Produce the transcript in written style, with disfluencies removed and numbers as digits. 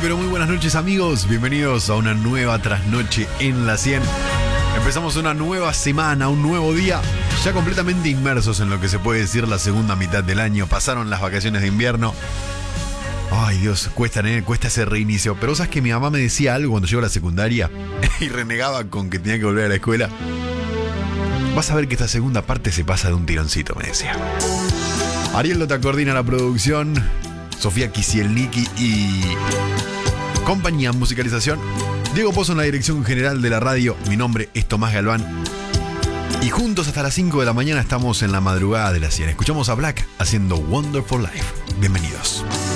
pero muy buenas noches, amigos. Bienvenidos a una nueva trasnoche en la 100. Empezamos una nueva semana, un nuevo día, ya completamente inmersos en lo que se puede decir la segunda mitad del año. Pasaron las vacaciones de invierno. Ay, Dios, cuesta ese reinicio. Pero sabes que mi mamá me decía algo cuando llegó a la secundaria y renegaba con que tenía que volver a la escuela. Vas a ver que esta segunda parte se pasa de un tironcito, me decía. Ariel Lota coordina la producción, Sofía Kisielniki y compañía musicalización, Diego Pozo en la dirección general de la radio. Mi nombre es Tomás Galván y juntos hasta las 5 de la mañana estamos en la madrugada de la 100. Escuchamos a Black haciendo Wonderful Life. Bienvenidos.